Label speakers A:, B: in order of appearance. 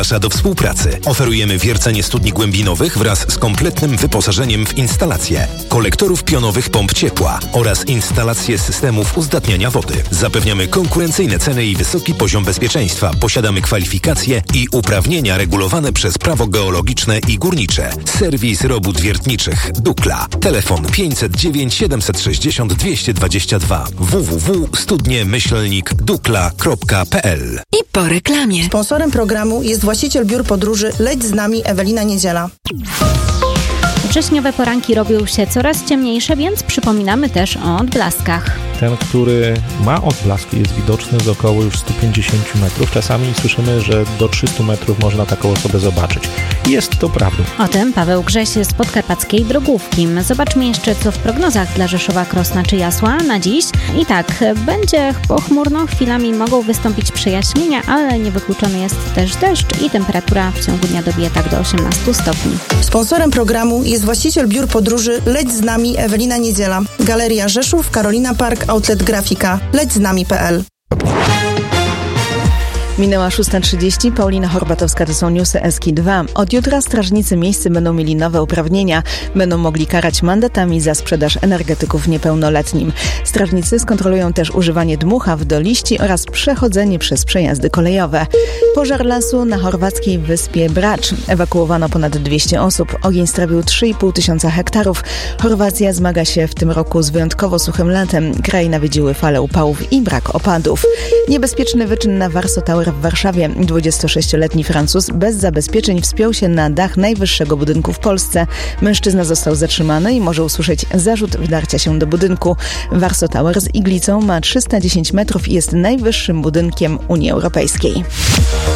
A: Zaprasza do współpracy. Oferujemy wiercenie studni głębinowych wraz z kompletnym wyposażeniem w instalacje, kolektorów pionowych pomp ciepła oraz instalacje systemów uzdatniania wody. Zapewniamy konkurencyjne ceny i wysoki poziom bezpieczeństwa. Posiadamy kwalifikacje i uprawnienia regulowane przez prawo geologiczne i górnicze. Serwis robót wiertniczych Dukla. Telefon 509 760 222 www.studnie-dukla.pl.
B: I po reklamie.
C: Sponsorem programu jest właściciel biur podróży Leć z nami Ewelina Niedziela.
D: Wrześniowe poranki robią się coraz ciemniejsze, więc przypominamy też o odblaskach.
E: Ten, który ma odblaski, jest widoczny z około już 150 metrów. Czasami słyszymy, że do 300 metrów można taką osobę zobaczyć. Jest to prawdą.
D: O tym Paweł Grześ z Podkarpackiej Drogówki. Zobaczmy jeszcze, co w prognozach dla Rzeszowa, Krosna czy Jasła na dziś. I tak, będzie pochmurno, chwilami mogą wystąpić przejaśnienia, ale niewykluczony jest też deszcz i temperatura w ciągu dnia dobije tak do 18 stopni.
C: Sponsorem programu jest właściciel biur podróży Leć z nami Ewelina Niedziela. Galeria Rzeszów, Karolina Park, Outlet Grafika. Lećznami.pl.
F: Minęła 6:30, Paulina Horbatowska, to są newsy Eski2. Od jutra strażnicy miejscy będą mieli nowe uprawnienia. Będą mogli karać mandatami za sprzedaż energetyków niepełnoletnim. Strażnicy skontrolują też używanie dmuchaw do liści oraz przechodzenie przez przejazdy kolejowe. Pożar lasu na chorwackiej wyspie Brač. Ewakuowano ponad 200 osób. Ogień strawił 3,5 tysiąca hektarów. Chorwacja zmaga się w tym roku z wyjątkowo suchym latem. Kraj nawiedziły fale upałów i brak opadów. Niebezpieczny wyczyn na Warsaw Tower w Warszawie. 26-letni Francuz bez zabezpieczeń wspiął się na dach najwyższego budynku w Polsce. Mężczyzna został zatrzymany i może usłyszeć zarzut wdarcia się do budynku. Warsaw Tower z iglicą ma 310 metrów i jest najwyższym budynkiem Unii Europejskiej.